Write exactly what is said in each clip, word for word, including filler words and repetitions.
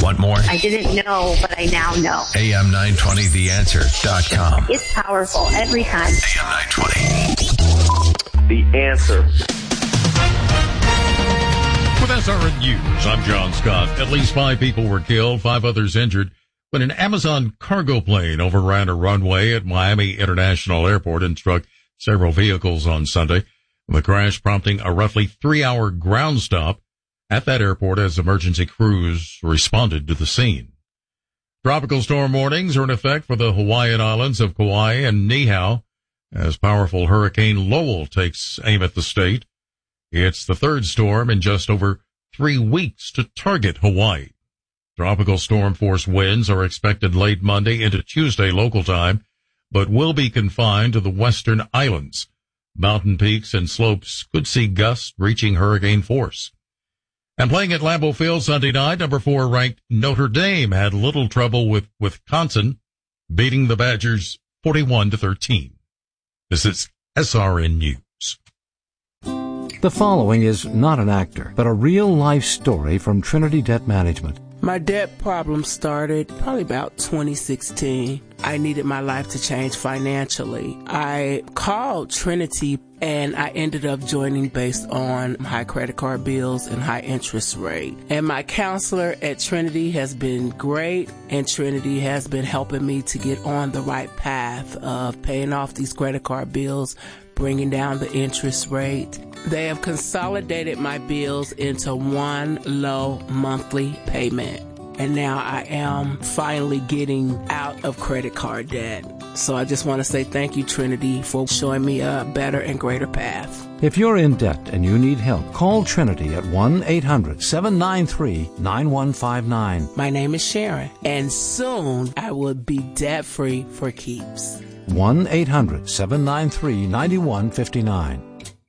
Want more? I didn't know, but I now know. A M nine twenty the answer dot com. It's powerful every time. A M nine twenty. The Answer. With S R N News, I'm John Scott. At least five people were killed, five others injured when an Amazon cargo plane overran a runway at Miami International Airport and struck several vehicles on Sunday. The crash prompting a roughly three-hour ground stop at that airport as emergency crews responded to the scene. Tropical storm warnings are in effect for the Hawaiian islands of Kauai and Niihau as powerful Hurricane Lowell takes aim at the state. It's the third storm in just over three weeks to target Hawaii. Tropical storm force winds are expected late Monday into Tuesday local time, but will be confined to the western islands. Mountain peaks and slopes could see gusts reaching hurricane force. And playing at Lambeau Field Sunday night, number four ranked Notre Dame had little trouble with Wisconsin, beating the Badgers forty-one to thirteen. This is S R N News. The following is not an actor, but a real-life story from Trinity Debt Management. My debt problem started probably about twenty sixteen. I needed my life to change financially. I called Trinity and I ended up joining based on high credit card bills and high interest rate. And my counselor at Trinity has been great, and Trinity has been helping me to get on the right path of paying off these credit card bills, bringing down the interest rate. They have consolidated my bills into one low monthly payment. And now I am finally getting out of credit card debt. So I just want to say thank you, Trinity, for showing me a better and greater path. If you're in debt and you need help, call Trinity at one eight hundred seven nine three nine one five nine. My name is Sharon, and soon I will be debt-free for keeps. one eight hundred seven nine three nine one five nine.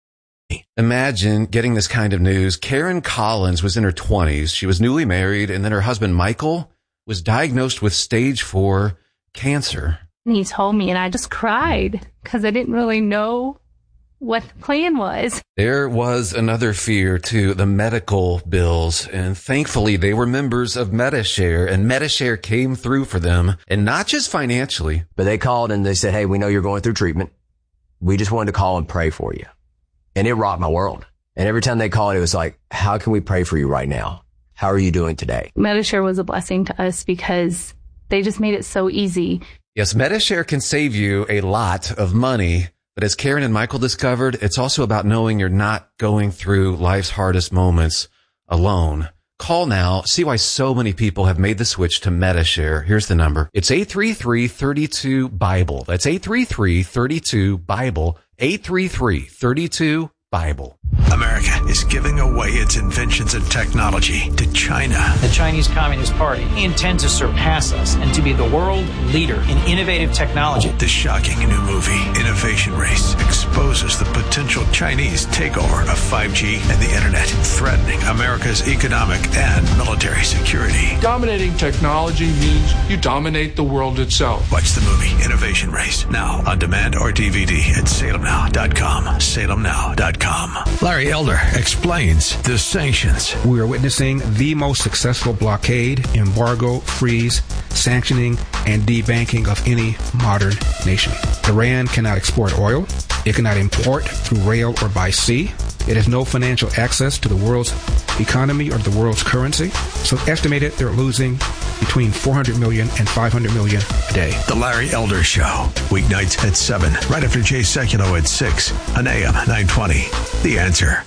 Imagine getting this kind of news. Karen Collins was in her twenties. She was newly married, and then her husband, Michael, was diagnosed with stage four cancer. And he told me, and I just cried because I didn't really know what the plan was. There was another fear, too, the medical bills. And thankfully, they were members of Medi-Share, and Medi-Share came through for them, and not just financially. But they called and they said, hey, we know you're going through treatment. We just wanted to call and pray for you. And it rocked my world. And every time they called, it was like, how can we pray for you right now? How are you doing today? Medi-Share was a blessing to us because they just made it so easy. Yes, Medi-Share can save you a lot of money. But as Karen and Michael discovered, it's also about knowing you're not going through life's hardest moments alone. Call now. See why so many people have made the switch to Medi-Share. Here's the number. It's eight three three, three two, BIBLE. That's eight three three, three two, BIBLE. eight three three, three two, BIBLE. America is giving away its inventions and technology to China. The Chinese Communist Party intends to surpass us and to be the world leader in innovative technology. The shocking new movie, Innovation Race, exposes the potential Chinese takeover of five G and the internet, threatening America's economic and military security. Dominating technology means you dominate the world itself. Watch the movie Innovation Race now on demand or D V D at salem now dot com. salem now dot com. Larry Elder explains the sanctions. We are witnessing the most successful blockade, embargo, freeze, sanctioning, and debanking of any modern nation. Iran cannot export oil. It cannot import through rail or by sea. It has no financial access to the world's economy or the world's currency. So it's estimated they're losing between four hundred million and five hundred million a day. The Larry Elder Show, weeknights at seven, right after Jay Sekulow at six on A M nine twenty. The Answer.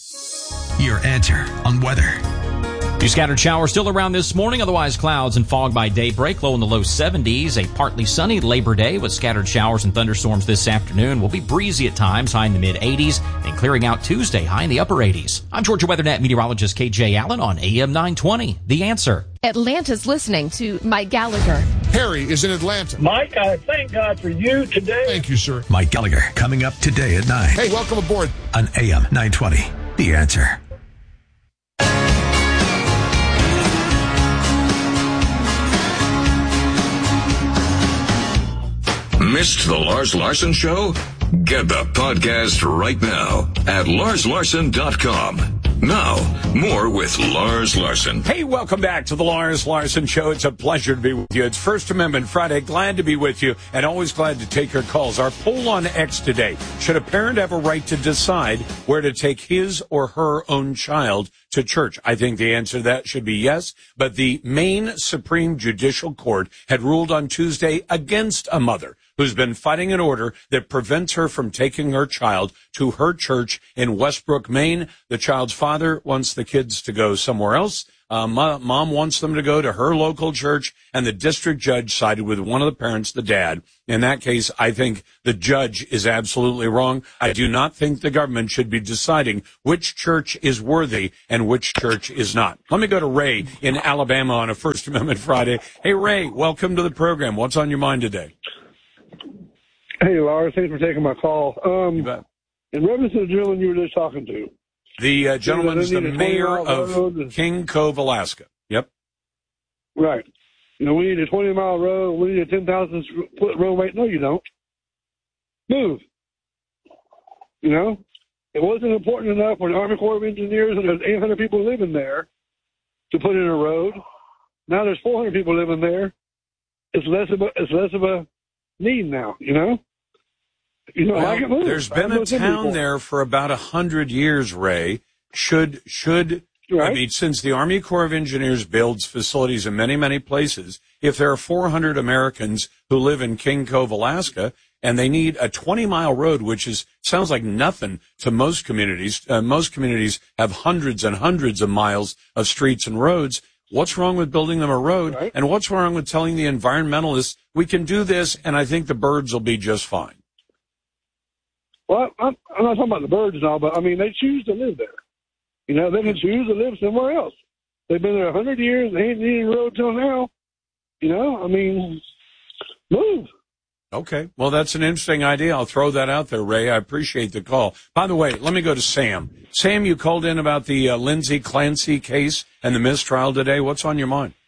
Your answer on weather. Few scattered showers still around this morning, otherwise clouds and fog by daybreak, low in the low seventies. A partly sunny Labor Day with scattered showers and thunderstorms this afternoon. Will be breezy at times, high in the mid eighties, and clearing out Tuesday, high in the upper eighties. I'm Georgia WeatherNet meteorologist K J Allen on A M nine twenty. The Answer. Atlanta's listening to Mike Gallagher. Harry is in Atlanta. Mike, I thank God for you today. Thank you, sir. Mike Gallagher coming up today at nine. Hey, welcome aboard. On A M nine twenty. The Answer. Missed the Lars Larson Show? Get the podcast right now at lars larson dot com. Now, more with Lars Larson. Hey, welcome back to the Lars Larson Show. It's a pleasure to be with you. It's First Amendment Friday. Glad to be with you and always glad to take your calls. Our poll on X today. Should a parent have a right to decide where to take his or her own child to church? I think the answer to that should be yes, but the Maine Supreme Judicial Court had ruled on Tuesday against a mother who's been fighting an order that prevents her from taking her child to her church in Westbrook, Maine. The child's father wants the kids to go somewhere else. Uh, mom wants them to go to her local church, and the district judge sided with one of the parents, the dad. In that case, I think the judge is absolutely wrong. I do not think the government should be deciding which church is worthy and which church is not. Let me go to Ray in Alabama on a First Amendment Friday. Hey, Ray, welcome to the program. What's on your mind today? Hey, Lars, thanks for taking my call. Um, you bet. In reference to the gentleman you were just talking to. The uh, gentleman is the mayor of road. King Cove, Alaska. Yep. Right. You know, we need a twenty-mile road. We need a ten thousand foot roadway. No, you don't. Move. You know? It wasn't important enough for the Army Corps of Engineers and there's eight hundred people living there to put in a road. Now there's four hundred people living there. It's less of a, it's less of a need now, you know? You know, well, I can move. There's been a town there for about a hundred years, Ray. Should, should, right. I mean, since the Army Corps of Engineers builds facilities in many, many places, if there are four hundred Americans who live in King Cove, Alaska, and they need a twenty mile road, which is, sounds like nothing to most communities. Uh, most communities have hundreds and hundreds of miles of streets and roads. What's wrong with building them a road? Right. And what's wrong with telling the environmentalists, we can do this, and I think the birds will be just fine? Well, I'm, I'm not talking about the birds and all, but, I mean, they choose to live there. You know, they can choose to live somewhere else. They've been there a hundred years. They ain't needed a road till now. You know, I mean, move. Okay. Well, that's an interesting idea. I'll throw that out there, Ray. I appreciate the call. By the way, let me go to Sam. Sam, you called in about the uh, Lindsay Clancy case and the mistrial today. What's on your mind?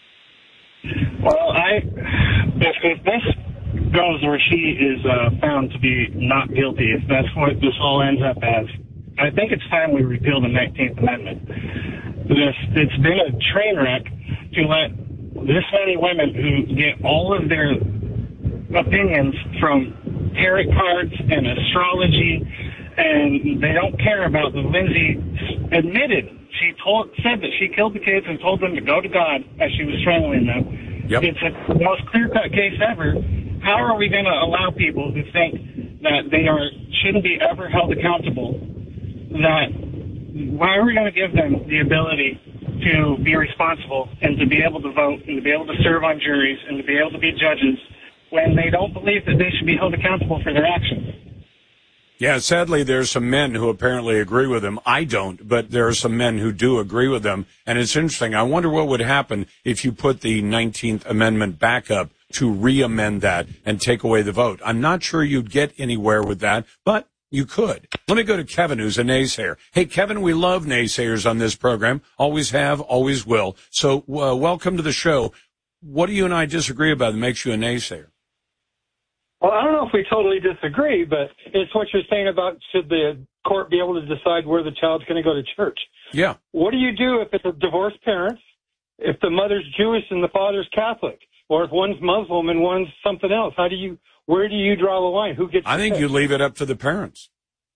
Well, I, if, if this goes where she is uh, found to be not guilty, if that's what this all ends up as, I think it's time we repeal the nineteenth Amendment. This, it's been a train wreck to let this many women who get all of their opinions from tarot cards and astrology, and they don't care about the Lindsay admitted. She told, said that she killed the kids and told them to go to God as she was strangling them. Yep. It's the most clear-cut case ever. How are we going to allow people who think that they are shouldn't be ever held accountable? That why are we going to give them the ability to be responsible and to be able to vote and to be able to serve on juries and to be able to be judges when they don't believe that they should be held accountable for their actions? Yeah, sadly, there's some men who apparently agree with him. I don't, but there are some men who do agree with them. And it's interesting. I wonder what would happen if you put the nineteenth Amendment back up to re-amend that and take away the vote. I'm not sure you'd get anywhere with that, but you could. Let me go to Kevin, who's a naysayer. Hey, Kevin, we love naysayers on this program. Always have, always will. So uh, welcome to the show. What do you and I disagree about that makes you a naysayer? Well, I don't know if we totally disagree, but it's what you're saying about should the court be able to decide where the child's going to go to church. Yeah. What do you do if it's a divorced parent, if the mother's Jewish and the father's Catholic, or if one's Muslim and one's something else? How do you, where do you draw the line? Who gets I think pick? You leave it up to the parents.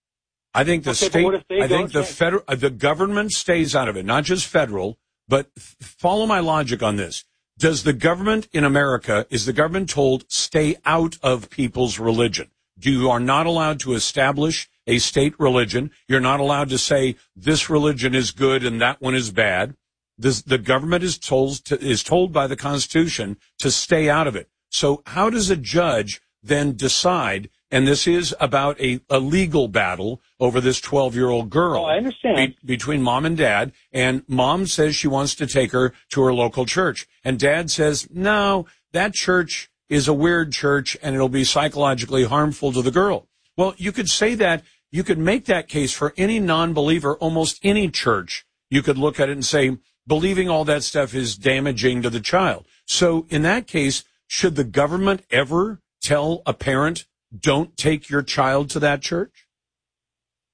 I think the okay, state, I think the federal, uh, the government stays out of it, not just federal, but f- follow my logic on this. Does the government in America, is the government told, stay out of people's religion? You are not allowed to establish a state religion. You're not allowed to say this religion is good and that one is bad. This, the government is told, to, is told by the Constitution to stay out of it. So how does a judge then decide, and this is about a, a legal battle over this twelve-year-old girl. Oh, I understand. Be, between mom and dad, and mom says she wants to take her to her local church. And dad says, no, that church is a weird church, and it'll be psychologically harmful to the girl. Well, you could say that, you could make that case for any non-believer, almost any church. You could look at it and say, believing all that stuff is damaging to the child. So in that case, should the government ever tell a parent, don't take your child to that church?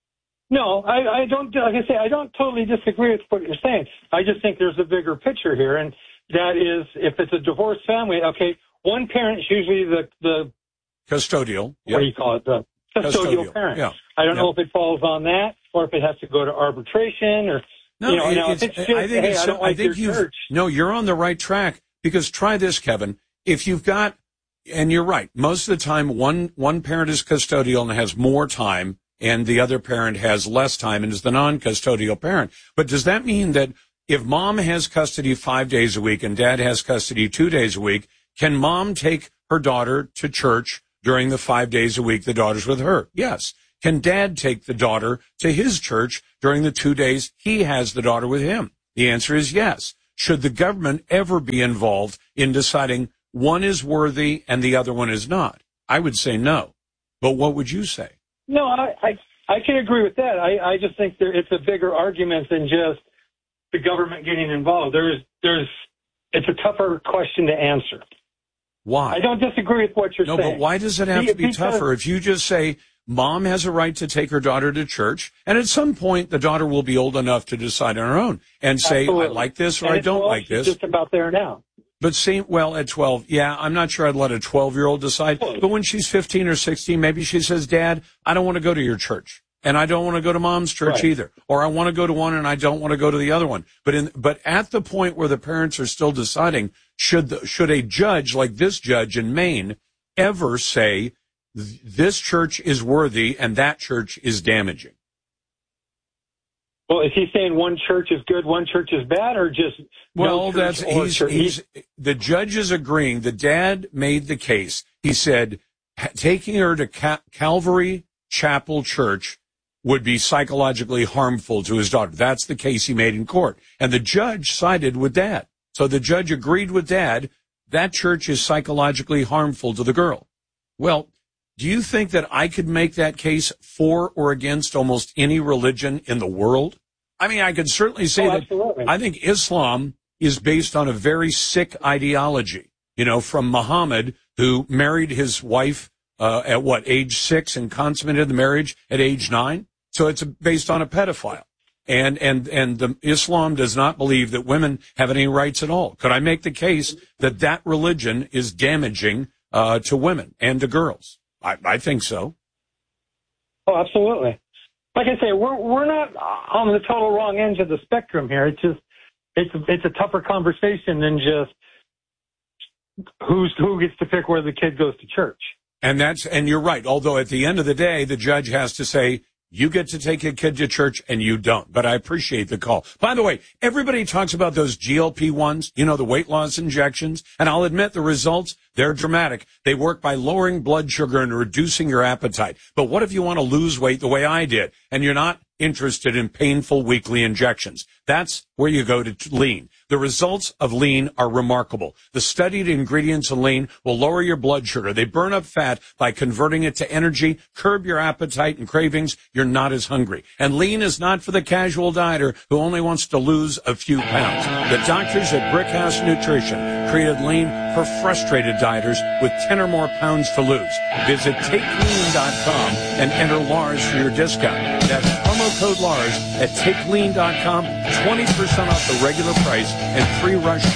No, I, I don't, like I say, I don't totally disagree with what you're saying. I just think there's a bigger picture here, and that is, if it's a divorced family, okay, one parent's usually the, the custodial. What Yep. do you call it? The custodial, Custodial, parent. yeah. I don't Yep. know if it falls on that, or if it has to go to arbitration, or, No, you know, it- now, it's, if it's just, I think hey, it's, I don't I like think your you've, church. no, you're on the right track, because try this, Kevin. If you've got, and you're right, most of the time one, one parent is custodial and has more time, and the other parent has less time and is the non-custodial parent. But does that mean that if mom has custody five days a week and dad has custody two days a week, can mom take her daughter to church during the five days a week the daughter's with her? Yes. Can dad take the daughter to his church during the two days he has the daughter with him? The answer is yes. Should the government ever be involved in deciding one is worthy and the other one is not? I would say no. But what would you say? No, I, I, I can agree with that. I, I just think there, it's a bigger argument than just the government getting involved. There's, there's, it's a tougher question to answer. Why? I don't disagree with what you're no, saying. No, but why does it have Be, to be because, tougher? If you just say mom has a right to take her daughter to church, and at some point the daughter will be old enough to decide on her own and say, absolutely. I like this or and I don't well, like this. It's just about there now. But same, well, at twelve, yeah, I'm not sure I'd let a twelve-year-old decide. But when she's fifteen or sixteen, maybe she says, Dad, I don't want to go to your church. And I don't want to go to mom's church right. either. Or I want to go to one and I don't want to go to the other one. But in, but at the point where the parents are still deciding, should the, should a judge like this judge in Maine ever say, this church is worthy and that church is damaging? Well, is he saying one church is good, one church is bad, or just well? No that's church he's, church? he's the judge is agreeing. The dad made the case. He said taking her to Ca- Calvary Chapel Church would be psychologically harmful to his daughter. That's the case he made in court, and the judge sided with dad. So the judge agreed with dad. That church is psychologically harmful to the girl. Well, do you think that I could make that case for or against almost any religion in the world? I mean, I could certainly say oh, that absolutely. I think Islam is based on a very sick ideology, you know, from Muhammad, who married his wife uh, at what, age six, and consummated the marriage at age nine? So it's based on a pedophile. And, and, and the Islam does not believe that women have any rights at all. Could I make the case that that religion is damaging uh, to women and to girls? I, I think so. Oh, absolutely. Like I say, we're we're not on the total wrong ends of the spectrum here. It's just it's it's a tougher conversation than just who's who gets to pick where the kid goes to church. And that's and you're right. Although at the end of the day, the judge has to say, you get to take a kid to church and you don't. But I appreciate the call. By the way, everybody talks about those G L P ones, you know, the weight loss injections. And I'll admit the results, they're dramatic. They work by lowering blood sugar and reducing your appetite. But what if you want to lose weight the way I did and you're not interested in painful weekly injections? That's where you go to Lean. The results of Lean are remarkable. The studied ingredients in Lean will lower your blood sugar. They burn up fat by converting it to energy, curb your appetite and cravings. You're not as hungry. And Lean is not for the casual dieter who only wants to lose a few pounds. The doctors at Brickhouse Nutrition created Lean for frustrated dieters with ten or more pounds to lose. Visit take lean dot com and enter Lars for your discount. That's promo code Lars at take lean dot com, twenty percent off the regular price and free rush